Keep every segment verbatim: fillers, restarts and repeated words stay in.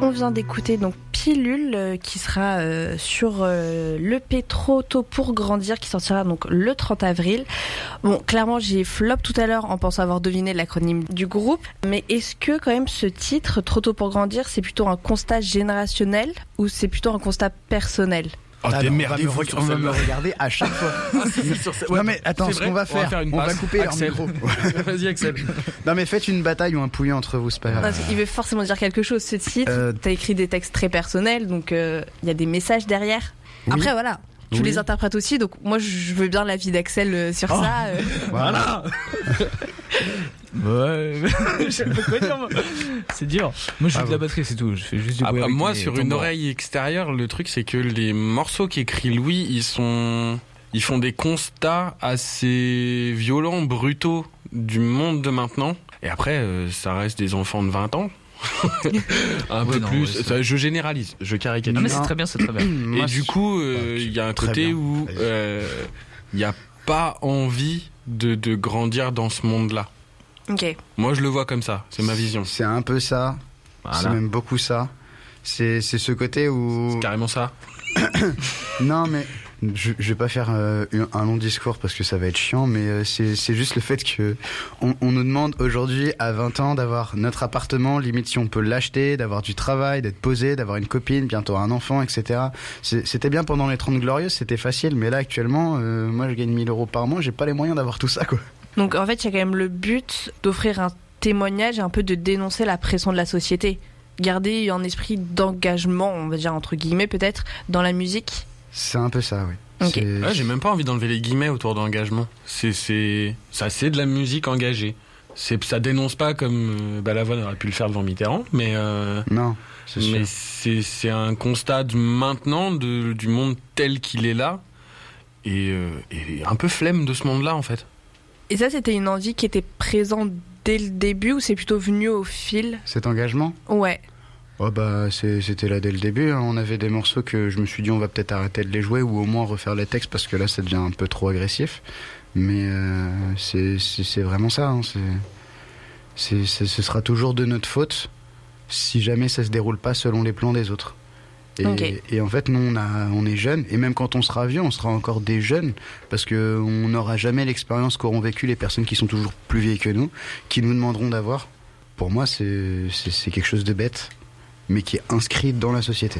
On vient d'écouter donc Pilule euh, qui sera euh, sur euh, l'E P Trop tôt pour grandir qui sortira donc le trente avril. Bon, clairement j'ai flop tout à l'heure en pensant avoir deviné l'acronyme du groupe, mais est-ce que quand même ce titre Trop tôt pour grandir c'est plutôt un constat générationnel ou c'est plutôt un constat personnel? Oh, ah t'es non, merdé, on va, me, sur on va me regarder à chaque fois. Ouais, non mais attends, ce qu'on va faire, on va, faire on va couper leur micro. Vas-y Axel. Non mais faites une bataille ou un pouillé entre vous, c'est pas grave. Il veut forcément dire quelque chose ce titre. Euh... T'as écrit des textes très personnels, donc il euh, y a des messages derrière. Oui. Après voilà, tu oui. les interprètes aussi, donc moi je veux bien l'avis d'Axel euh, sur oh. ça. Euh... Voilà. Ouais, je peux quoi dire moi. C'est dur. Moi je joue ah, de la batterie, c'est tout. Je fais juste du bruit. Ah, moi les... sur une oreille extérieure, le truc c'est que les morceaux qu'écrit Louis, ils sont, ils font des constats assez violents, brutaux du monde de maintenant. Et après, euh, ça reste des enfants de vingt ans. un ouais, peu non, plus. Ouais, ça, je généralise, je caricature. Non, mais c'est très bien, c'est très bien. Et moi, du coup, il euh, y a un côté bien. où il euh, y a pas envie de, de grandir dans ce monde-là. Ok. Moi, je le vois comme ça. C'est ma vision. C'est un peu ça. Voilà. C'est même beaucoup ça. C'est, c'est ce côté où. C'est carrément ça. Non, mais je, je vais pas faire euh, un long discours parce que ça va être chiant, mais euh, c'est, c'est juste le fait que on, on nous demande aujourd'hui à vingt ans d'avoir notre appartement, limite si on peut l'acheter, d'avoir du travail, d'être posé, d'avoir une copine, bientôt un enfant, et cetera. C'est, c'était bien pendant les trente glorieuses, c'était facile, mais là actuellement, euh, moi je gagne mille euros par mois, j'ai pas les moyens d'avoir tout ça, quoi. Donc en fait, il y a quand même le but d'offrir un témoignage et un peu de dénoncer la pression de la société. Garder un esprit d'engagement, on va dire entre guillemets peut-être, dans la musique. C'est un peu ça, oui. Okay. C'est... Ouais, j'ai même pas envie d'enlever les guillemets autour d'engagement. C'est, c'est... Ça, c'est de la musique engagée. C'est... Ça dénonce pas comme euh, Balavoine aurait pu le faire devant Mitterrand, mais... Euh... Non, c'est sûr. Mais c'est, c'est un constat de maintenant de, du monde tel qu'il est là, et, euh, et un peu flemme de ce monde-là, en fait. Et ça, c'était une envie qui était présente dès le début ou c'est plutôt venu au fil? Cet engagement? Ouais. Oh bah c'est, c'était là dès le début, hein. On avait des morceaux que je me suis dit on va peut-être arrêter de les jouer ou au moins refaire les textes parce que là ça devient un peu trop agressif. Mais euh, c'est, c'est, c'est vraiment ça, hein. c'est, c'est, c'est, ce sera toujours de notre faute si jamais ça se déroule pas selon les plans des autres. Et, okay. et en fait, nous, on, a, on est jeunes, et même quand on sera vieux, on sera encore des jeunes, parce qu'on n'aura jamais l'expérience qu'auront vécu les personnes qui sont toujours plus vieilles que nous, qui nous demanderont d'avoir. Pour moi, c'est, c'est, c'est quelque chose de bête, mais qui est inscrit dans la société.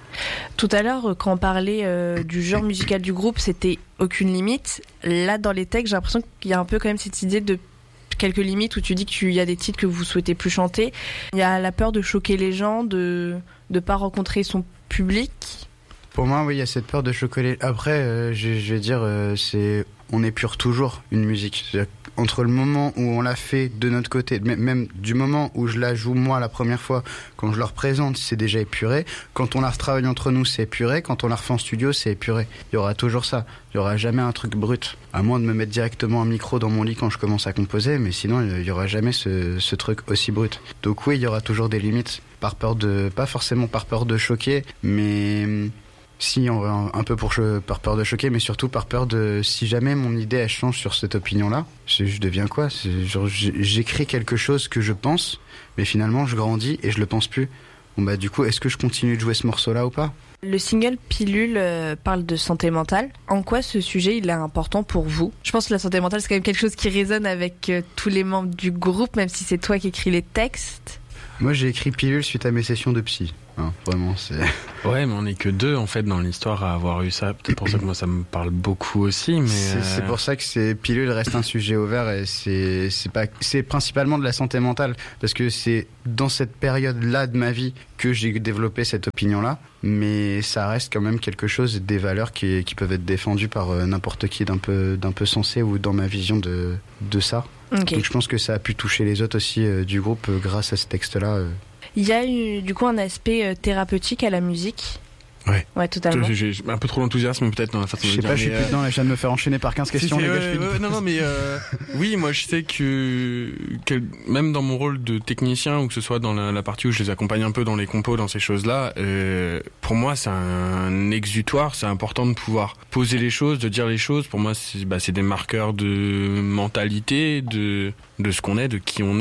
Tout à l'heure, quand on parlait euh, du genre musical du groupe, c'était aucune limite. Là, dans les textes, j'ai l'impression qu'il y a un peu quand même cette idée de quelques limites où tu dis qu'il y a des titres que vous souhaitez plus chanter. Il y a la peur de choquer les gens, de ne pas rencontrer son public. Pour moi, oui, il y a cette peur de chocolat. Après, euh, je, je vais dire, euh, c'est, on épure toujours une musique. C'est-à-dire, entre le moment où on l'a fait de notre côté, même du moment où je la joue moi la première fois, quand je la représente, c'est déjà épuré. Quand on la retravaille entre nous, c'est épuré. Quand on la refait en studio, c'est épuré. Il y aura toujours ça. Il y aura jamais un truc brut. À moins de me mettre directement un micro dans mon lit quand je commence à composer, mais sinon, il y aura jamais ce, ce truc aussi brut. Donc oui, il y aura toujours des limites. Par peur de, pas forcément par peur de choquer, mais si, on, un, un peu pour, par peur de choquer, mais surtout par peur de, si jamais mon idée elle change sur cette opinion-là, je, je deviens quoi? C'est genre, j'écris quelque chose que je pense, mais finalement je grandis et je le pense plus. Bon bah du coup, est-ce que je continue de jouer ce morceau-là ou pas? Le single Pilule euh, parle de santé mentale. En quoi ce sujet il est important pour vous? Je pense que la santé mentale c'est quand même quelque chose qui résonne avec euh, tous les membres du groupe, même si c'est toi qui écris les textes. Moi, j'ai écrit Pilule suite à mes sessions de psy. Hein, vraiment, c'est... Ouais, mais on n'est que deux, en fait, dans l'histoire à avoir eu ça. Peut-être pour ça que moi, ça me parle beaucoup aussi, mais... C'est, c'est pour ça que c'est... Pilule reste un sujet ouvert et c'est... C'est, pas... c'est principalement de la santé mentale. Parce que c'est dans cette période-là de ma vie que j'ai développé cette opinion-là. Mais ça reste quand même quelque chose, des valeurs qui, qui peuvent être défendues par n'importe qui d'un peu, d'un peu sensé ou dans ma vision de, de ça. Okay. Donc je pense que ça a pu toucher les autres aussi euh, du groupe euh, grâce à ce texte-là. Euh. Il y a eu du coup un aspect euh, thérapeutique à la musique. Ouais, ouais, totalement. J'ai, j'ai un peu trop d'enthousiasme peut-être dans la façon de dire. Je sais pas, je suis euh... plus dedans, là, je viens de me faire enchaîner par quinze questions. C'est, les c'est, gars, ouais, je ouais, non, non, mais euh, oui, moi je sais que, que même dans mon rôle de technicien ou que ce soit dans la, la partie où je les accompagne un peu dans les compos, dans ces choses-là, euh, pour moi c'est un exutoire, c'est important de pouvoir poser les choses, de dire les choses. Pour moi, c'est, bah, c'est des marqueurs de mentalité, de de ce qu'on est, de qui on est.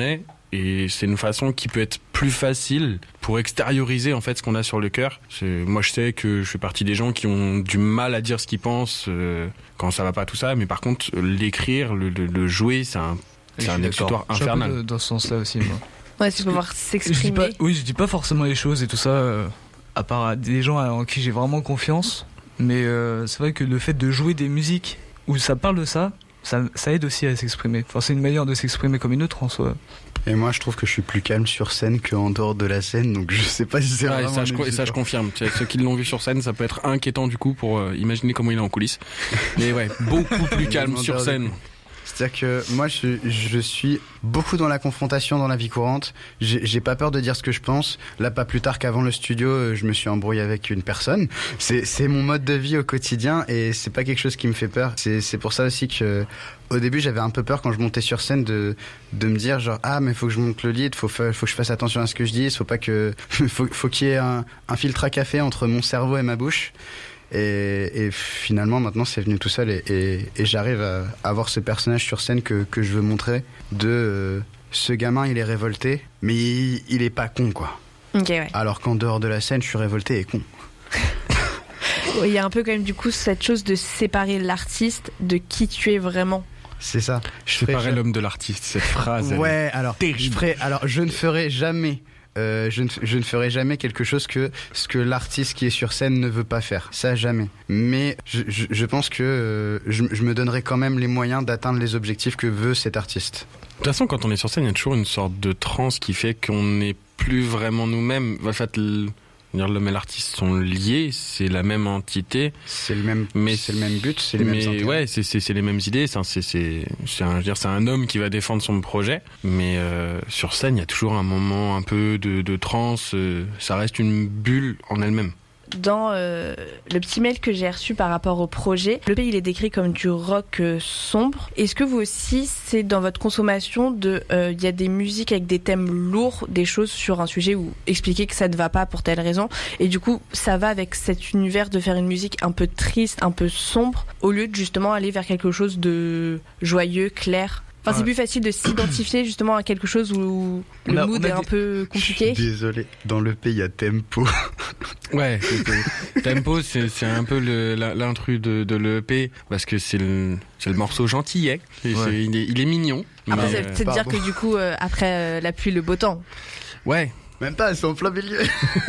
Et c'est une façon qui peut être plus facile pour extérioriser en fait ce qu'on a sur le cœur. C'est, moi je sais que je fais partie des gens qui ont du mal à dire ce qu'ils pensent euh, quand ça va pas tout ça, mais par contre l'écrire, le, le, le jouer, c'est un, c'est un exutoire infernal. Je suis dans ce sens-là aussi moi. Ouais, c'est pouvoir s'exprimer. Je dis pas, oui, je dis pas forcément les choses et tout ça, euh, à part à des gens en qui j'ai vraiment confiance, mais euh, c'est vrai que le fait de jouer des musiques où ça parle de ça, ça, ça aide aussi à s'exprimer. Enfin, c'est une manière de s'exprimer comme une autre en soi. Et moi, je trouve que je suis plus calme sur scène qu'en dehors de la scène, donc je sais pas si c'est ouais, vraiment... Ça, je, et ça, je confirme. Ceux qui l'ont vu sur scène, ça peut être inquiétant du coup pour euh, imaginer comment il est en coulisses. Mais ouais, beaucoup plus calme sur scène. C'est-à-dire que moi, je, je suis beaucoup dans la confrontation dans la vie courante. J'ai, j'ai pas peur de dire ce que je pense. Là, pas plus tard qu'avant le studio, je me suis embrouillé avec une personne. C'est, c'est mon mode de vie au quotidien et c'est pas quelque chose qui me fait peur. C'est, c'est pour ça aussi que, au début, j'avais un peu peur quand je montais sur scène de, de me dire genre, ah, mais faut que je monte le lead, faut, faut que je fasse attention à ce que je dis, faut pas que, faut, faut qu'il y ait un, un filtre à café entre mon cerveau et ma bouche. Et, et finalement maintenant c'est venu tout seul et, et, et j'arrive à avoir ce personnage sur scène que, que je veux montrer de euh, ce gamin il est révolté mais il, il est pas con quoi. Okay, ouais. Alors qu'en dehors de la scène je suis révolté et con. Il y a un peu quand même du coup cette chose de séparer l'artiste de qui tu es vraiment. C'est ça. Je séparer l'homme de l'artiste, cette phrase. Ouais, alors je ferai, alors je ne ferai jamais Euh, je, ne, je ne ferai jamais quelque chose que ce que l'artiste qui est sur scène ne veut pas faire. Ça, jamais. Mais je, je, je pense que euh, je, je me donnerai quand même les moyens d'atteindre les objectifs que veut cet artiste. De toute façon, quand on est sur scène, il y a toujours une sorte de transe qui fait qu'on n'est plus vraiment nous-mêmes. En fait, le, l'homme et l'artiste sont liés, c'est la même entité. C'est le même, mais c'est le même but, c'est les mais mêmes intérêts. Ouais, c'est, c'est, c'est les mêmes idées. C'est, c'est, c'est, c'est, un, je veux dire, c'est un homme qui va défendre son projet. Mais euh, sur scène, il y a toujours un moment un peu de, de transe. Euh, ça reste une bulle en elle-même. Dans euh, le petit mail que j'ai reçu par rapport au projet, le P il est décrit comme du rock euh, sombre. Est-ce que vous aussi, c'est dans votre consommation de, il euh, y a des musiques avec des thèmes lourds, des choses sur un sujet où expliquer que ça ne va pas pour telle raison, et du coup ça va avec cet univers de faire une musique un peu triste, un peu sombre, au lieu de justement aller vers quelque chose de joyeux, clair. Enfin, c'est plus facile de s'identifier justement à quelque chose où le a, mood est des... un peu compliqué. Je suis désolé, dans le P, il y a Tempo. Ouais, c'est, Tempo, c'est, c'est un peu le, l'intrus de, de l'E P, parce que c'est le, c'est le morceau gentillet. Ouais. C'est, il, est, il est mignon. Après, c'est peut-être dire que du coup, euh, après euh, la pluie, le beau temps. Ouais. Même pas, c'est en plein milieu.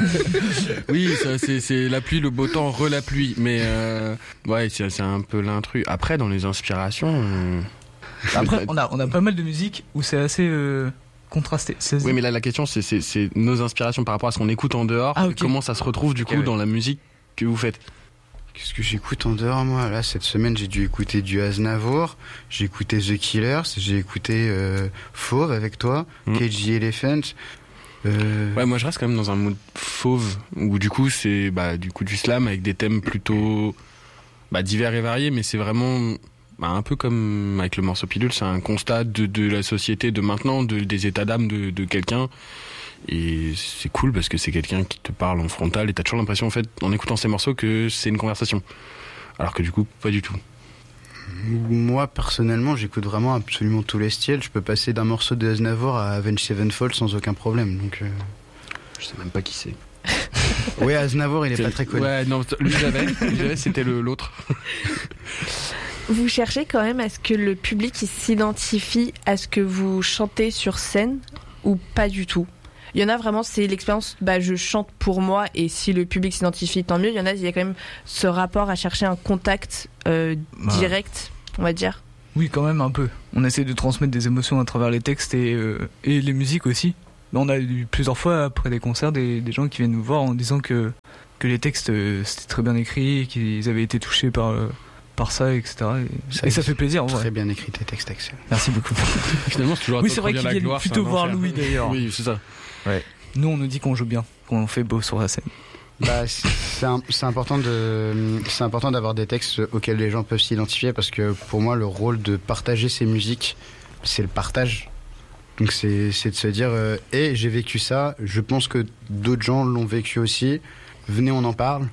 Oui, ça, c'est, c'est la pluie, le beau temps, re la pluie. Mais euh, ouais, c'est, c'est un peu l'intrus. Après, dans les inspirations... Euh... Après, on a, on a pas mal de musique où c'est assez euh, contrasté. C'est... Oui, mais là, la question, c'est, c'est, c'est nos inspirations par rapport à ce qu'on écoute en dehors. Ah, okay. Comment ça se retrouve, du coup, okay, dans ouais. la musique que vous faites? Qu'est-ce que j'écoute en dehors, moi? Là, cette semaine, j'ai dû écouter du Aznavour, j'ai écouté The Killers, j'ai écouté euh, Fauve avec toi, mmh. K G Elephant. Euh... Ouais, moi, je reste quand même dans un mood Fauve, où du coup, c'est bah, du coup du slam avec des thèmes plutôt bah, divers et variés, mais c'est vraiment... Bah, un peu comme avec le morceau Pilule, c'est un constat de, de la société de maintenant, de, des états d'âme de, de quelqu'un. Et c'est cool parce que c'est quelqu'un qui te parle en frontal et t'as toujours l'impression, en fait, en écoutant ces morceaux, que c'est une conversation. Alors que du coup, pas du tout. Moi, personnellement, j'écoute vraiment absolument tous les styles. Je peux passer d'un morceau de Aznavour à Avenged Sevenfold sans aucun problème. Donc, euh... je sais même pas qui c'est. Oui, Aznavour, il est c'est pas très connu. Ouais, non, lui j'avais, lui j'avais, c'était le, l'autre. Vous cherchez quand même à ce que le public il s'identifie à ce que vous chantez sur scène ou pas du tout? Il y en a vraiment, c'est l'expérience, bah, je chante pour moi et si le public s'identifie, tant mieux. Il y en a, il y a quand même ce rapport à chercher un contact euh, bah. direct, on va dire. Oui, quand même un peu. On essaie de transmettre des émotions à travers les textes et, euh, et les musiques aussi. On a eu plusieurs fois après des concerts des, des gens qui viennent nous voir en disant que, que les textes euh, c'était très bien écrit, qu'ils avaient été touchés par... Euh, par ça, et cetera. Et ça, et ça fait plaisir, en vrai. Très bien écrit tes textes, Axel. Merci beaucoup. Finalement, c'est toujours oui, c'est vrai qu'ils viennent gloire, plutôt voir Louis, d'ailleurs. Oui, c'est ça. Ouais. Nous, on nous dit qu'on joue bien, qu'on fait beau sur la scène. Bah, c'est, un, c'est important de, c'est important d'avoir des textes auxquels les gens peuvent s'identifier parce que pour moi, le rôle de partager ces musiques, c'est le partage. Donc, c'est, c'est de se dire, euh, hey, j'ai vécu ça, je pense que d'autres gens l'ont vécu aussi, venez, on en parle.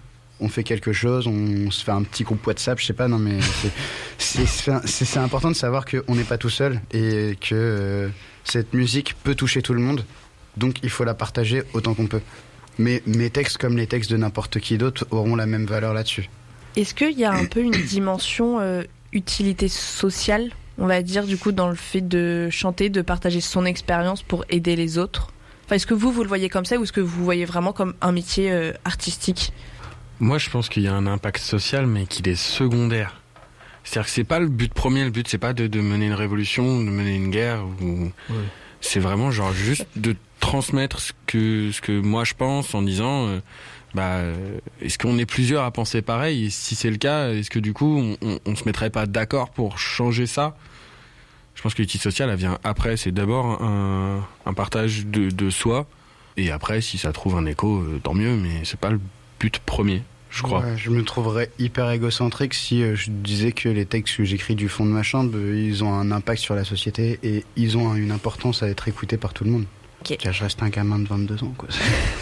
on fait quelque chose, on se fait un petit groupe WhatsApp, je sais pas, non mais c'est, c'est, c'est, c'est important de savoir qu'on n'est pas tout seul et que euh, cette musique peut toucher tout le monde, donc il faut la partager autant qu'on peut. Mais mes textes, comme les textes de n'importe qui d'autre, auront la même valeur là-dessus. Est-ce qu'il y a un peu une dimension euh, utilité sociale, on va dire, du coup, dans le fait de chanter, de partager son expérience pour aider les autres ? Enfin, est-ce que vous, vous le voyez comme ça ou est-ce que vous voyez vraiment comme un métier euh, artistique ? Moi, je pense qu'il y a un impact social, mais qu'il est secondaire. C'est-à-dire que c'est pas le but premier, le but c'est pas de, de mener une révolution, de mener une guerre. Ou... Ouais. C'est vraiment genre juste de transmettre ce que, ce que moi je pense en disant... Euh, Bah, est-ce qu'on est plusieurs à penser pareil ? Et si c'est le cas, est-ce que du coup, on, on, on se mettrait pas d'accord pour changer ça ? Je pense que l'utilité sociale, elle vient après. C'est d'abord un, un partage de, de soi. Et après, si ça trouve un écho, tant mieux. Mais c'est pas le but premier, je crois. Ouais, je me trouverais hyper égocentrique si euh, je disais que les textes que j'écris du fond de ma chambre, ils ont un impact sur la société et ils ont une importance à être écoutés par tout le monde. Okay. Je reste un gamin de vingt-deux ans, quoi.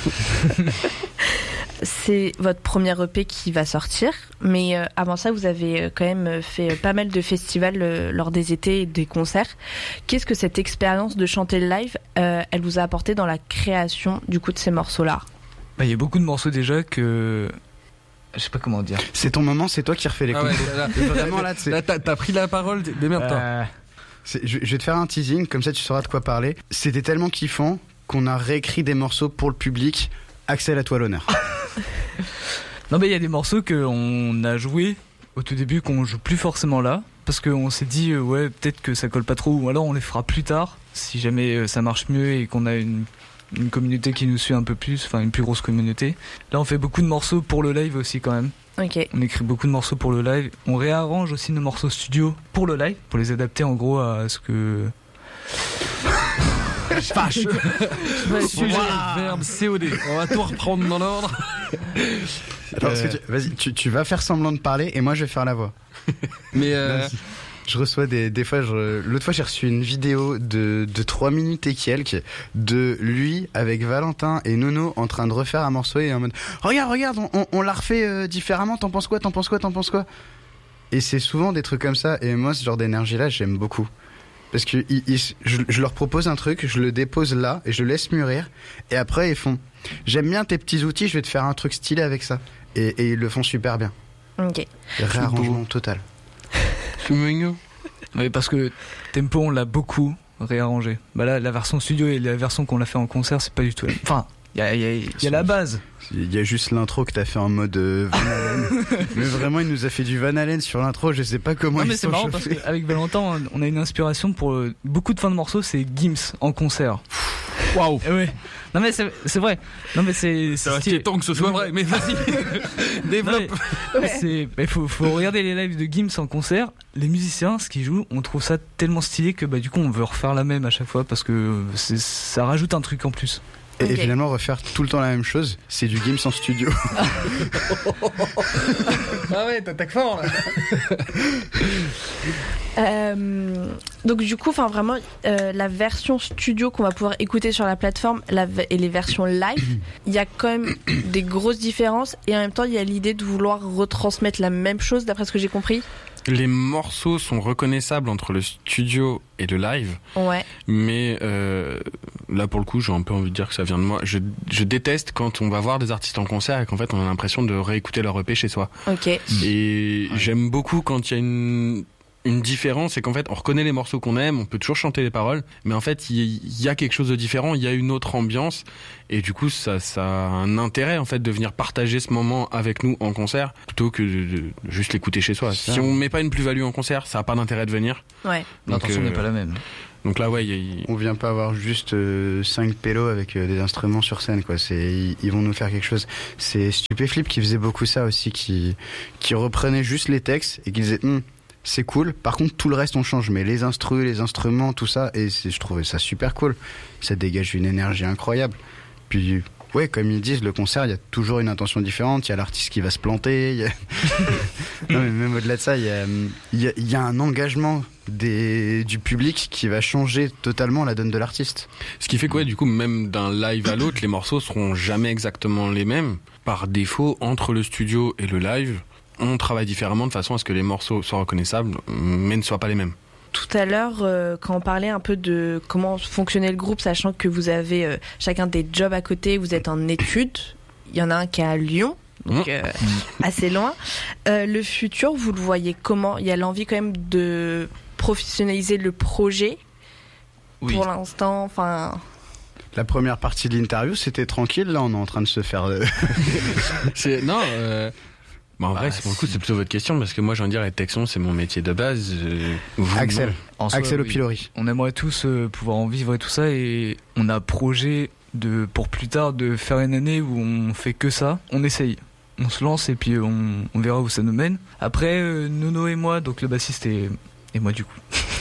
C'est votre premier E P qui va sortir, mais euh, avant ça, vous avez quand même fait pas mal de festivals euh, lors des étés et des concerts. Qu'est-ce que cette expérience de chanter le live, euh, elle vous a apporté dans la création du coup de ces morceaux-là ? Bah, y a beaucoup de morceaux déjà que... Je sais pas comment dire. C'est ton moment, c'est toi qui refais les ah compos. Ouais, là, là, vraiment, là, là t'as, t'as pris la parole, démerde-toi. Euh... C'est, je, je vais te faire un teasing, comme ça tu sauras de quoi parler. C'était tellement kiffant qu'on a réécrit des morceaux pour le public. Axel, à toi l'honneur. Non mais il y a des morceaux qu'on a joués au tout début qu'on joue plus forcément là parce qu'on s'est dit euh, ouais peut-être que ça colle pas trop ou alors on les fera plus tard si jamais euh, ça marche mieux et qu'on a une, une communauté qui nous suit un peu plus, enfin une plus grosse communauté. Là on fait beaucoup de morceaux pour le live aussi quand même. Okay. On écrit beaucoup de morceaux pour le live. On réarrange aussi nos morceaux studio pour le live pour les adapter en gros à ce que... Fâche. Sujet, wow. Verbe, C O D. On va tout reprendre dans l'ordre. Attends, euh... tu, vas-y, tu, tu vas faire semblant de parler et moi je vais faire la voix. Mais euh... je reçois des, des fois, je, l'autre fois j'ai reçu une vidéo de, de trois minutes et quelques de lui avec Valentin et Nono en train de refaire un morceau et en mode regarde, regarde, on, on, on l'a refait euh, différemment, t'en penses quoi, t'en penses quoi, t'en penses quoi. Et c'est souvent des trucs comme ça et moi ce genre d'énergie là j'aime beaucoup. Parce que ils, ils, je, je leur propose un truc, je le dépose là et je le laisse mûrir. Et après, ils font « J'aime bien tes petits outils, je vais te faire un truc stylé avec ça. » Et, et ils le font super bien. Ok. Réarrangement total. C'est mignon. Oui, parce que Tempo, on l'a beaucoup réarrangé. Bah là, la version studio et la version qu'on l'a fait en concert, c'est pas du tout... Enfin, il y a, y a, y a la base. Il y a juste l'intro que t'as fait en mode euh, Van Halen. Mais vraiment, il nous a fait du Van Halen sur l'intro. Je sais pas comment non, ils mais c'est sont marrant chauffés. Parce qu'avec Valentin, on a une inspiration pour euh, beaucoup de fins de morceaux. C'est Gims en concert. Waouh. Ouais. Non mais c'est, c'est vrai. Non mais c'est. Ça reste temps que ce soit vrai. Mais vas-y, développe. Non, mais, c'est. Mais faut, faut regarder les lives de Gims en concert. Les musiciens, ce qu'ils jouent, on trouve ça tellement stylé que bah du coup on veut refaire la même à chaque fois parce que c'est, ça rajoute un truc en plus. Et, okay. et finalement, refaire tout le temps la même chose, c'est du Gims en studio. Ah ouais, t'attaques fort là. euh, donc du coup, enfin vraiment, euh, la version studio qu'on va pouvoir écouter sur la plateforme la, et les versions live, il y a quand même des grosses différences et en même temps, il y a l'idée de vouloir retransmettre la même chose, d'après ce que j'ai compris. Les morceaux sont reconnaissables entre le studio et le live. Ouais. Mais euh, là, pour le coup, j'ai un peu envie de dire que ça vient de moi. Je, je déteste quand on va voir des artistes en concert et qu'en fait, on a l'impression de réécouter leur E P chez soi. Ok. Et ouais. J'aime beaucoup quand il y a une... Une différence, c'est qu'en fait, on reconnaît les morceaux qu'on aime, on peut toujours chanter les paroles, mais en fait, il y, y a quelque chose de différent, il y a une autre ambiance, et du coup, ça, ça a un intérêt, en fait, de venir partager ce moment avec nous en concert, plutôt que de, de juste l'écouter chez soi. Si on met pas une plus-value en concert, ça a pas d'intérêt de venir. Ouais. L'intention euh, n'est pas la même. Donc là, ouais, y a, y... on vient pas avoir juste euh, cinq pélos avec euh, des instruments sur scène, quoi. C'est, ils, ils vont nous faire quelque chose. C'est Stupéflip qui faisait beaucoup ça aussi, qui, qui reprenait juste les textes et qui disait, hm, c'est cool. Par contre, tout le reste, on change. Mais les instrus, les instruments, tout ça, et c'est, je trouvais ça super cool. Ça dégage une énergie incroyable. Puis, ouais, comme ils disent, le concert, il y a toujours une intention différente. Il y a l'artiste qui va se planter. Y a... non, mais même au-delà de ça, il y a, il y a, il y a un engagement des, du public qui va changer totalement la donne de l'artiste. Ce qui fait que ouais, du coup, même d'un live à l'autre, les morceaux seront jamais exactement les mêmes. Par défaut, entre le studio et le live, on travaille différemment de façon à ce que les morceaux soient reconnaissables, mais ne soient pas les mêmes. Tout à l'heure, euh, quand on parlait un peu de comment fonctionnait le groupe, sachant que vous avez euh, chacun des jobs à côté, vous êtes en études, il y en a un qui est à Lyon, donc euh, assez loin. Euh, le futur, vous le voyez comment ? Il y a l'envie quand même de professionnaliser le projet. Oui. Pour l'instant, enfin... La première partie de l'interview, c'était tranquille. Là, on est en train de se faire... c'est... Non, euh... bah en bah, vrai, c'est, pour le coup, c'est plutôt votre question, parce que moi, j'ai envie de dire, être texon, c'est mon métier de base. Euh... Vous, Axel, en soi, Axel au pilori. On aimerait tous euh, pouvoir en vivre et tout ça, et on a projet de, pour plus tard de faire une année où on fait que ça. On essaye. On se lance et puis on, on verra où ça nous mène. Après, euh, Nono et moi, donc le bassiste et, et moi du coup,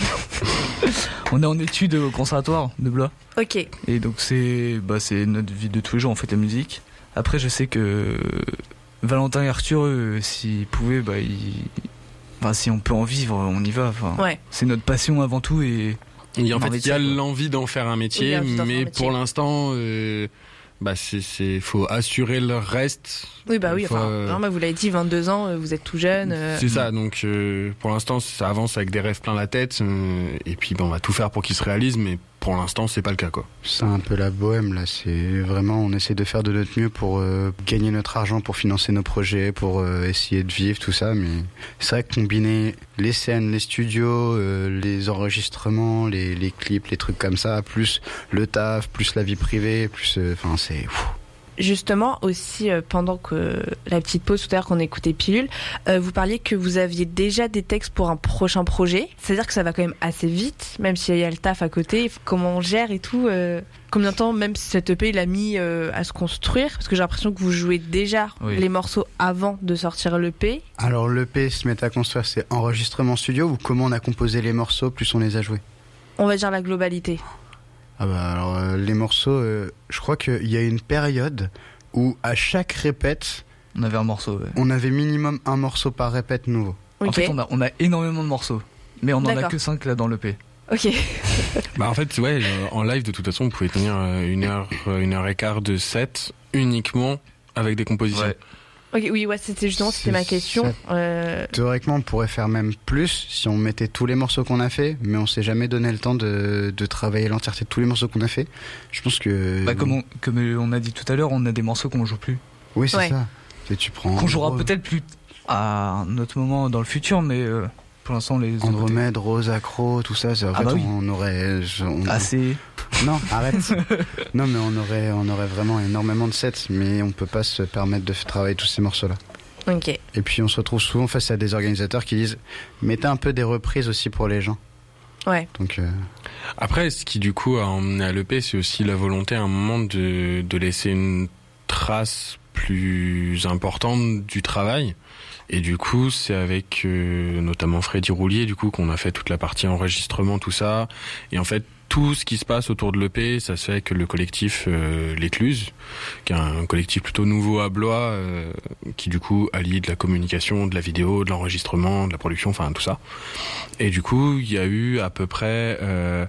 on est en études au conservatoire de Blois. Ok. Et donc c'est, bah, c'est notre vie de tous les jours, on fait de la musique. Après, je sais que Valentin et Arthur, eux, s'ils pouvaient, bah, ils... enfin, si on peut en vivre, on y va. Enfin, ouais. C'est notre passion avant tout et... Et en fait, il y a l'envie d'en faire un métier, oui, mais métier. Pour l'instant... Euh... Bah c'est c'est faut assurer le reste. Oui bah oui, faut, enfin euh... non, bah vous l'avez dit, vingt-deux ans, vous êtes tout jeune. Euh... C'est ça, donc euh, pour l'instant ça avance avec des rêves plein la tête euh, et puis bah, on va tout faire pour qu'ils se réalisent, mais pour l'instant c'est pas le cas quoi. C'est un peu la bohème là, c'est vraiment on essaie de faire de notre mieux pour euh, gagner notre argent, pour financer nos projets, pour euh, essayer de vivre tout ça, mais c'est vrai que combiner les scènes, les studios, euh, les enregistrements, les les clips, les trucs comme ça, plus le taf, plus la vie privée, plus enfin euh, c'est Justement, aussi, euh, pendant que la petite pause tout à l'heure qu'on écoutait Pilule, euh, vous parliez que vous aviez déjà des textes pour un prochain projet. C'est-à-dire que ça va quand même assez vite, même s'il y a le taf à côté, comment on gère et tout. Euh, combien de temps, même si cet E P, il a mis euh, à se construire ? Parce que j'ai l'impression que vous jouez déjà oui. les morceaux avant de sortir l'E P. Alors l'E P se met à construire, c'est enregistrement studio ou comment on a composé les morceaux plus on les a joués ? On va dire la globalité. Ah bah alors euh, les morceaux, euh, je crois qu'il y a une période où à chaque répète, on avait un morceau. Ouais. On avait minimum un morceau par répète nouveau. Okay. En fait, on a on a énormément de morceaux, mais on D'accord. en a que cinq là dans l'E P. Ok. Bah en fait ouais, en live de toute façon, vous pouvez tenir une heure, une heure et quart de set uniquement avec des compositions. Ouais. Okay, oui, ouais, c'était justement c'était c'est ma question. Euh... Théoriquement, on pourrait faire même plus si on mettait tous les morceaux qu'on a fait, mais on s'est jamais donné le temps de, de travailler l'entièreté de tous les morceaux qu'on a fait. Je pense que. Bah, comme on, comme on a dit tout à l'heure, on a des morceaux qu'on joue plus. Oui, c'est ouais. ça. Et tu prends. Qu'on jouera peut-être plus à un autre moment dans le futur, mais euh, pour l'instant les. Andromède, Rose, Accro, tout ça, c'est en ah fait bah oui. on aurait. On... Assez. Non, arrête. Non, mais on aurait, on aurait vraiment énormément de sets, mais on peut pas se permettre de travailler tous ces morceaux-là. Ok. Et puis on se retrouve souvent face à des organisateurs qui disent mettez un peu des reprises aussi pour les gens. Ouais. Donc. Euh... Après, ce qui du coup a emmené à l'E P, c'est aussi la volonté à un moment de de laisser une trace plus importante du travail. Et du coup, c'est avec euh, notamment Freddy Roulier, du coup, qu'on a fait toute la partie enregistrement, tout ça. Et en fait, tout ce qui se passe autour de l'E P, ça se fait avec le collectif euh, L'Écluse, qui est un collectif plutôt nouveau à Blois, euh, qui du coup allie de la communication, de la vidéo, de l'enregistrement, de la production, enfin tout ça. Et du coup, il y a eu à peu près euh,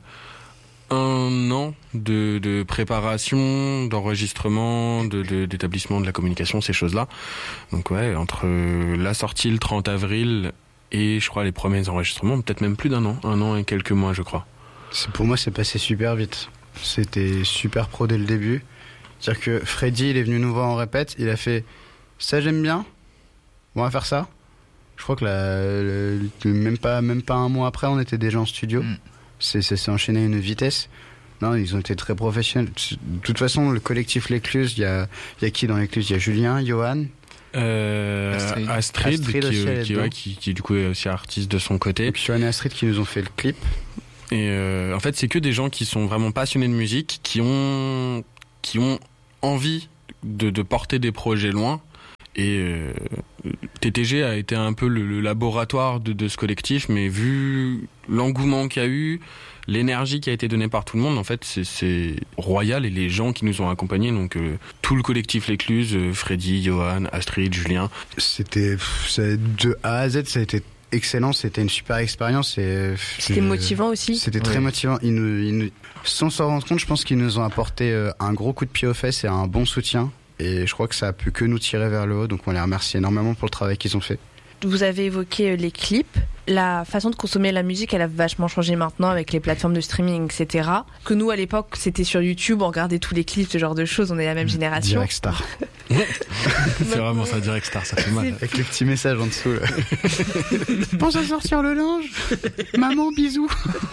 un an de, de préparation, d'enregistrement, de, de, d'établissement de la communication, ces choses-là. Donc ouais, entre la sortie le trente avril et je crois les premiers enregistrements, peut-être même plus d'un an, un an et quelques mois je crois. C'est, pour moi, c'est passé super vite. C'était super pro dès le début. C'est-à-dire que Freddy, il est venu nous voir en répète, il a fait « ça j'aime bien, on va faire ça ». Je crois que la, le, même, pas, même pas un mois après, on était déjà en studio. Mm. C'est, ça s'est enchaîné à une vitesse. Non, ils ont été très professionnels. De toute façon, le collectif L'Écluse, il y a, y a qui dans L'Écluse ? Il y a Julien, Johan, euh, Astrid, Astrid, Astrid qui, qui, qui, ouais, qui, qui du coup est aussi artiste de son côté. Et puis Johan et Astrid qui nous ont fait le clip. Et euh, en fait, c'est que des gens qui sont vraiment passionnés de musique, qui ont, qui ont envie de, de porter des projets loin. Et euh, T T G a été un peu le, le laboratoire de, de ce collectif, mais vu l'engouement qu'il y a eu, l'énergie qui a été donnée par tout le monde, en fait, c'est, c'est royal. Et les gens qui nous ont accompagnés, donc euh, tout le collectif L'Écluse, euh, Freddy, Johan, Astrid, Julien. C'était ça, de A à Z, ça a été excellent, c'était une super expérience. Et c'était je... motivant aussi. C'était très oui. motivant. Ils nous, ils nous... Sans s'en rendre compte, je pense qu'ils nous ont apporté un gros coup de pied aux fesses et un bon soutien. Et je crois que ça a pu que nous tirer vers le haut. Donc on les remercie énormément pour le travail qu'ils ont fait. Vous avez évoqué les clips. La façon de consommer la musique, elle a vachement changé maintenant avec les plateformes de streaming, et cetera. Que nous, à l'époque, c'était sur YouTube, on regardait tous les clips, ce genre de choses, on est la même génération. Direct Star. C'est vraiment ça, Direct Star, ça fait mal. C'est... Avec les petits messages en dessous. Là. Pense à sortir le linge. Maman, bisous.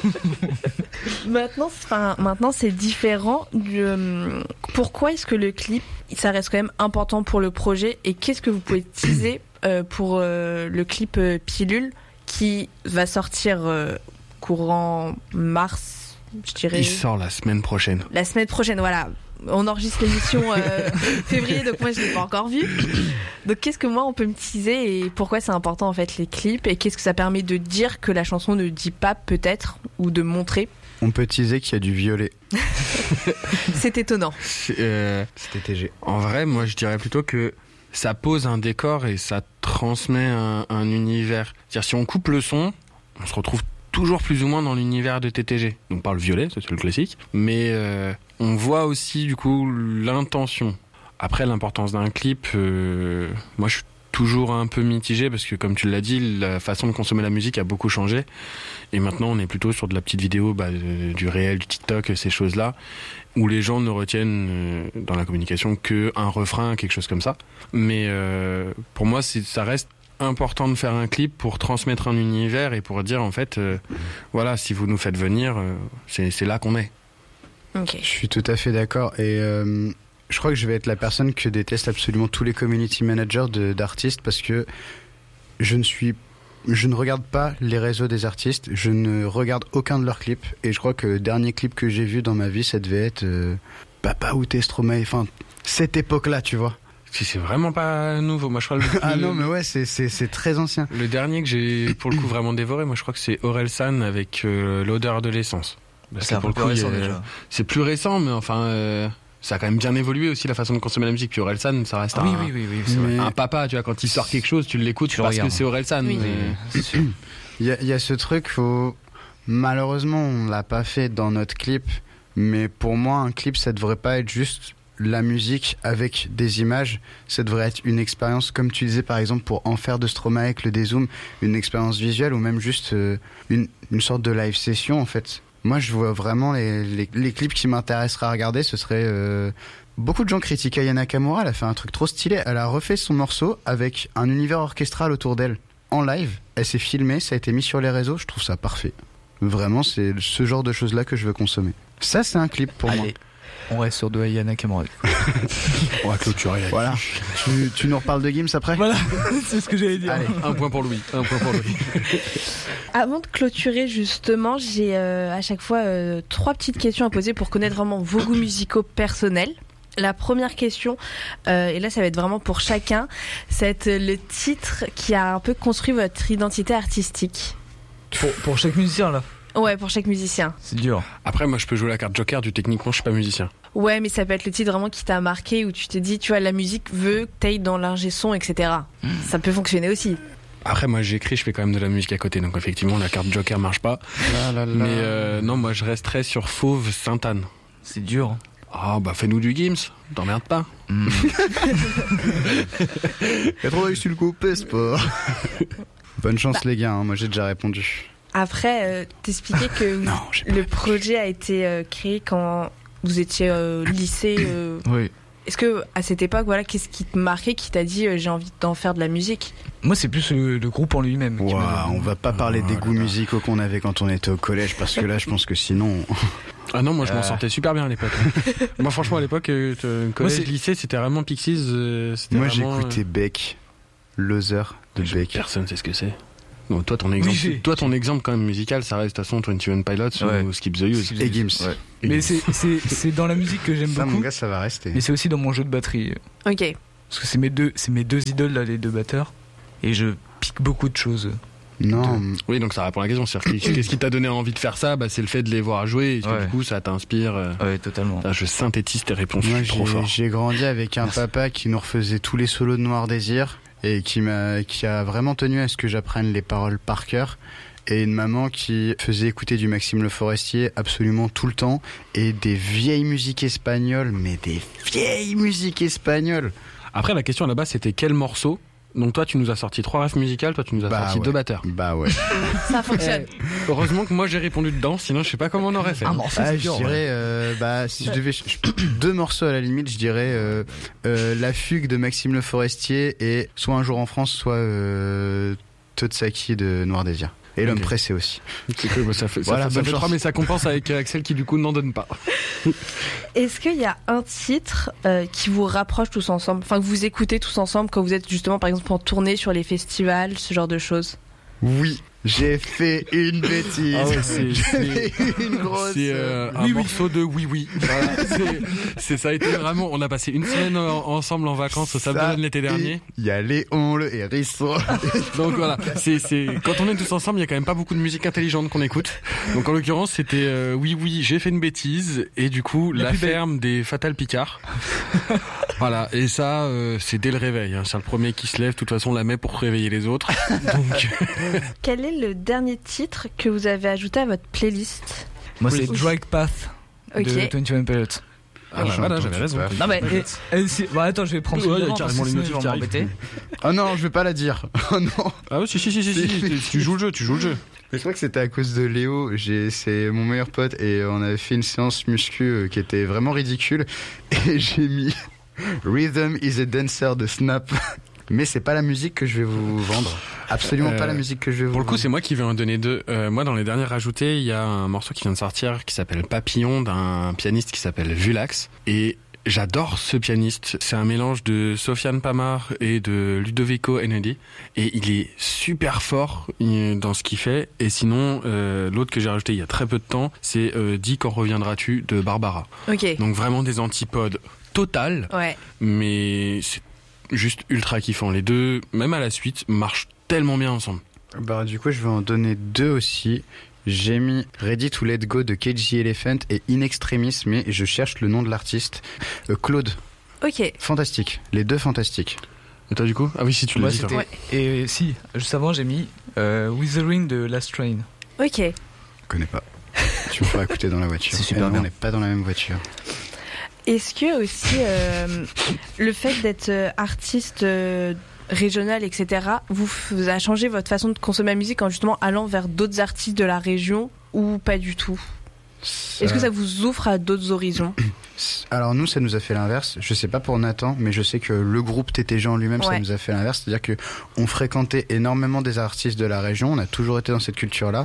Maintenant, enfin, maintenant, c'est différent. De... Pourquoi est-ce que le clip, ça reste quand même important pour le projet, et qu'est-ce que vous pouvez teaser euh, pour euh, le clip euh, Pilule qui va sortir euh, courant mars, je dirais. Il sort la semaine prochaine. La semaine prochaine, voilà. On enregistre l'émission euh, février, donc moi je l'ai pas encore vu. Donc qu'est-ce que moi on peut me teaser et pourquoi c'est important en fait les clips et qu'est-ce que ça permet de dire que la chanson ne dit pas peut-être ou de montrer. On peut teaser qu'il y a du violet. C'est étonnant. C'est, euh, C'était T G. En vrai, moi je dirais plutôt que ça pose un décor et ça transmet un, un univers. C'est-à-dire si on coupe le son, on se retrouve toujours plus ou moins dans l'univers de T T G. Donc par le violet, ça c'est le classique. Mais euh, on voit aussi du coup l'intention. Après l'importance d'un clip, euh, moi je suis toujours un peu mitigé parce que comme tu l'as dit, la façon de consommer la musique a beaucoup changé. Et maintenant on est plutôt sur de la petite vidéo, bah, du réel, du TikTok, ces choses-là, où les gens ne retiennent euh, dans la communication qu'un refrain, quelque chose comme ça. Mais euh, pour moi c'est, ça reste important de faire un clip pour transmettre un univers et pour dire en fait euh, voilà, si vous nous faites venir euh, c'est, c'est là qu'on est. Okay. Je suis tout à fait d'accord et euh, je crois que je vais être la personne que détestent absolument tous les community managers de, d'artistes parce que je ne suis je ne regarde pas les réseaux des artistes, je ne regarde aucun de leurs clips et je crois que le dernier clip que j'ai vu dans ma vie ça devait être euh, Papa ou t'es Stromae, enfin cette époque là tu vois. Si c'est vraiment pas nouveau, moi je crois le ah non mais ouais c'est c'est c'est très ancien. Le dernier que j'ai pour le coup vraiment dévoré, moi je crois que c'est Orelsan avec euh, l'odeur de l'essence. Parce c'est un peu plus récent euh, déjà. C'est plus récent mais enfin euh, ça a quand même bien évolué aussi la façon de consommer la musique. Puis Orelsan ça reste ah, un, oui, oui, oui, oui, c'est mais... un papa, tu vois, quand il sort quelque chose tu l'écoutes tu parce regardes. Que c'est Orelsan. Oui. Mais... il y a il y a ce truc faut malheureusement on l'a pas fait dans notre clip mais pour moi un clip ça devrait pas être juste la musique avec des images, ça devrait être une expérience, comme tu disais par exemple pour Enfer de Stromae avec le dézoom, une expérience visuelle ou même juste euh, une, une sorte de live session en fait. Moi je vois vraiment les, les, les clips qui m'intéresseraient à regarder, ce serait... Euh, beaucoup de gens critiquent Aya Nakamura, elle a fait un truc trop stylé, elle a refait son morceau avec un univers orchestral autour d'elle, en live, elle s'est filmée, ça a été mis sur les réseaux, je trouve ça parfait. Vraiment c'est ce genre de choses là que je veux consommer. Ça c'est un clip pour Allez. moi. On reste sur de Aya Nakamura. On va clôturer. Voilà. tu, tu nous reparles de Gims après ? Voilà, c'est ce que j'allais dire. Allez, un point pour Louis. Un point pour Louis. Avant de clôturer, justement, j'ai euh, à chaque fois euh, trois petites questions à poser pour connaître vraiment vos goûts musicaux personnels. La première question, euh, et là ça va être vraiment pour chacun, c'est le titre qui a un peu construit votre identité artistique. Pour, pour chaque musicien là ? Ouais, pour chaque musicien. C'est dur. Après, moi, je peux jouer la carte Joker, du techniquement, je suis pas musicien. Ouais, mais ça peut être le titre vraiment qui t'a marqué, où tu te dis, tu vois, la musique veut que t'ailles dans l'ingé son, et cetera. Mmh. Ça peut fonctionner aussi. Après, moi, j'écris, je fais quand même de la musique à côté, donc effectivement, la carte Joker marche pas. La, la, la. Mais euh, non, moi, je resterais sur Fauve Sainte-Anne. C'est dur. Ah, oh, bah, fais-nous du Gims, t'emmerdes pas. Mmh. Y'a trop sur le coupé, sport. Bonne chance, bah. les gars, hein, moi, j'ai déjà répondu. Après, euh, t'expliquais que non, le projet a été euh, créé quand vous étiez euh, lycée. Euh... Oui. Est-ce que à cette époque, voilà, qu'est-ce qui te marquait, qui t'a dit euh, j'ai envie d'en faire de la musique ? Moi, c'est plus le, le groupe en lui-même. Wow, on va pas parler oh, des goûts là. musicaux qu'on avait quand on était au collège, parce que là, je pense que sinon. Ah non, moi je m'en euh... sortais super bien à l'époque. Moi, franchement, à l'époque, euh, collège, moi, lycée, c'était vraiment Pixies. Euh, c'était moi, vraiment, j'écoutais euh... Beck, Loser de je, Beck. Personne sait ce que c'est. Bon, toi, ton exemple, oui, toi, ton exemple quand même musical, ça reste de toute façon Twenty One Pilots ouais. ou Skip the Use. Et Gims. Ouais. Mais c'est, c'est, c'est dans la musique que j'aime ça, beaucoup. Mon gars, ça va rester. Mais c'est aussi dans mon jeu de batterie. Ok. Parce que c'est mes deux, c'est mes deux idoles là, les deux batteurs. Et je pique beaucoup de choses. Non. De... Oui, donc ça répond à la question. C'est-à-dire, qu'est-ce qui t'a donné envie de faire ça ? Bah, c'est le fait de les voir jouer. Et ouais. Du coup, ça t'inspire. Euh... Ouais, totalement. Là, je synthétise tes réponses. Moi, je suis trop j'ai, fort. J'ai grandi avec un Merci. papa qui nous refaisait tous les solos de Noir Désir. et qui m'a, qui a vraiment tenu à ce que j'apprenne les paroles par cœur. Et une maman qui faisait écouter du Maxime Le Forestier absolument tout le temps et des vieilles musiques espagnoles, mais des vieilles musiques espagnoles. Après, la question à la base, c'était quel morceau? Donc toi, tu nous as sorti trois refs musicales, toi tu nous as bah sorti ouais. deux batteurs. Bah ouais. Ça fonctionne. Eh, heureusement que moi j'ai répondu dedans, sinon je sais pas comment on aurait fait. Ah, ah, je dirais, euh, bah si je devais, je, deux morceaux à la limite, je dirais euh, euh, La Fugue de Maxime Le Forestier et soit Un jour en France, soit euh, Totsaki de Noir Désir. Et L'homme okay. pressé aussi. C'est cool, bah ça fait, voilà, ça fait, ça fait trois, mais ça compense avec Axel qui du coup n'en donne pas. Est-ce qu'il y a un titre euh, qui vous rapproche tous ensemble, enfin que vous écoutez tous ensemble quand vous êtes justement par exemple en tournée sur les festivals, ce genre de choses? Oui. J'ai fait une bêtise. Ah ouais, c'est, J'ai fait une grosse. C'est euh, un oui, morceau oui. de oui oui. Voilà, c'est, c'est ça a été vraiment. On a passé une semaine en, ensemble en vacances au Sable d'Olonne l'été dernier. Il y a Léon le hérisson. Donc voilà, c'est c'est quand on est tous ensemble, il y a quand même pas beaucoup de musique intelligente qu'on écoute. Donc en l'occurrence, c'était euh, oui oui, j'ai fait une bêtise et du coup la, la ferme belle. Des Fatal Picard. Voilà, et ça euh, c'est dès le réveil. Hein. C'est le premier qui se lève. De toute façon, on la met pour réveiller les autres. Donc. Quel est le dernier titre que vous avez ajouté à votre playlist? Moi, c'est Drag Path okay. de vingt et un Pilots. Ah, bah, voilà, j'avais raison. Non, mais et, et, si, bah, attends, je vais prendre ouais, devant, carrément les notifs qui arrivent. Oh non, je vais pas la dire. Oh non. Ah oui, si, si, si, si, si. Tu joues le jeu, tu joues le jeu. Mais je crois que c'était à cause de Léo. J'ai, c'est mon meilleur pote et on avait fait une séance muscu qui était vraiment ridicule. Et j'ai mis Rhythm is a Dancer de Snap. Mais c'est pas la musique que je vais vous vendre. Absolument euh, pas la musique que je vais vous Pour le coup, vendre. c'est moi qui vais en donner deux. Euh, moi, dans les derniers rajoutés, il y a un morceau qui vient de sortir qui s'appelle Papillon d'un pianiste qui s'appelle Vulax. Et j'adore ce pianiste. C'est un mélange de Sofiane Pamar et de Ludovico Einaudi. Et il est super fort dans ce qu'il fait. Et sinon, euh, l'autre que j'ai rajouté il y a très peu de temps, c'est euh, Dis quand reviendras-tu de Barbara. Ok. Donc vraiment des antipodes totales. Ouais. Mais c'est juste ultra kiffant. Les deux, même à la suite, marchent tellement bien ensemble. Bah du coup, je vais en donner deux aussi. J'ai mis Ready to Let Go de K G Elephant et In Extremis, mais je cherche le nom de l'artiste. Euh, Claude. Ok. Fantastique. Les deux fantastiques. Et toi du coup? Ah oui, si tu l'as dit. Ouais. Et si, juste avant, j'ai mis euh, Withering de Last Train. Ok. Je connais pas. Tu me feras écouter dans la voiture. C'est super non, bien. On n'est pas dans la même voiture. Est-ce que aussi euh, le fait d'être artiste euh, régional, et cetera, vous, vous a changé votre façon de consommer la musique en justement allant vers d'autres artistes de la région ou pas du tout? Ça... Est-ce que ça vous ouvre à d'autres horizons? Alors nous, ça nous a fait l'inverse. Je sais pas pour Nathan, mais je sais que le groupe T T G en lui-même, ouais. ça nous a fait l'inverse. C'est-à-dire que on fréquentait énormément des artistes de la région. On a toujours été dans cette culture-là,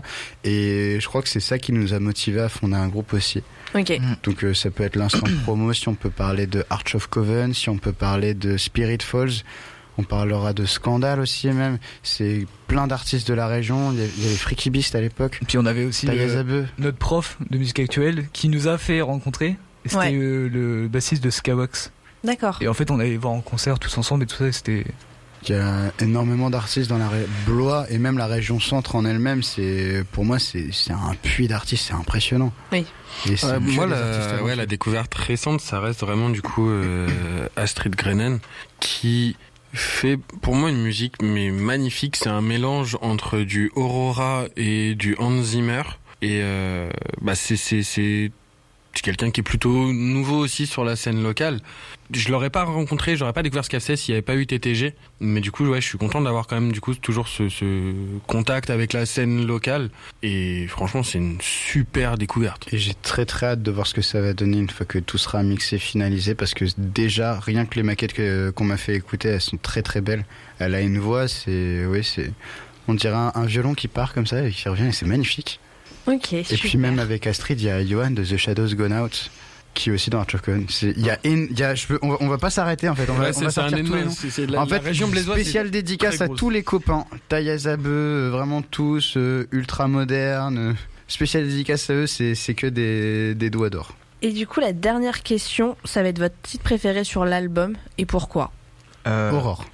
et je crois que c'est ça qui nous a motivés à fonder un groupe aussi. Okay. Donc euh, ça peut être l'instant promo, si on peut parler de Arch of Coven, si on peut parler de Spirit Falls, on parlera de Scandale aussi même. C'est plein d'artistes de la région. Il y avait Freaky Beast à l'époque. Et puis on avait aussi le, notre prof de musique actuelle qui nous a fait rencontrer. Et c'était ouais. euh, le bassiste de Skawax. D'accord. Et en fait on allait voir en concert tous ensemble et tout ça. Et c'était... Il y a énormément d'artistes dans la ré... Blois et même la région centre en elle-même. C'est pour moi c'est c'est un puits d'artistes, c'est impressionnant. Oui. Et c'est euh, moi la ouais, la découverte récente, ça reste vraiment du coup euh, Astrid Grenen qui fait pour moi une musique mais magnifique. C'est un mélange entre du Aurora et du Hans Zimmer. Et euh, bah c'est c'est c'est c'est quelqu'un qui est plutôt nouveau aussi sur la scène locale. Je l'aurais pas rencontré, j'aurais pas découvert ce qu'elle faisait s'il n'y avait pas eu T T G. Mais du coup, ouais, je suis content d'avoir quand même du coup toujours ce, ce contact avec la scène locale. Et franchement, c'est une super découverte. Et j'ai très très hâte de voir ce que ça va donner une fois que tout sera mixé, finalisé. Parce que déjà, rien que les maquettes que, qu'on m'a fait écouter, elles sont très très belles. Elle a une voix, c'est, oui, c'est, on dirait un, un violon qui part comme ça et qui revient et c'est magnifique. Ok, et super. Puis même avec Astrid, il y a Johan de The Shadows Gone Out qui est aussi dans Arch of Coven. Il y a, in, y a je peux, on, va, on va pas s'arrêter en fait. On va, ouais, on va sortir tous les noms. C'est, c'est la, en fait, la région blésoise, spéciale dédicace à tous les copains. Tayazabeu, vraiment tous, euh, ultra modernes. Euh, spéciale dédicace à eux, c'est, c'est que des, des doigts d'or. Et du coup, la dernière question, ça va être votre titre préféré sur l'album et pourquoi? euh, Aurore.